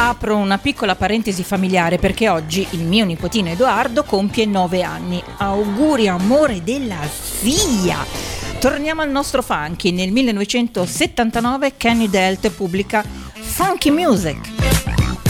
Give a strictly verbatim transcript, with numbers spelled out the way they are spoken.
apro una piccola parentesi familiare perché oggi il mio nipotino Edoardo compie nove anni. Auguri amore della figlia! Torniamo al nostro funky. Nel millenovecentosettantanove Kenny Delt pubblica Funky Music.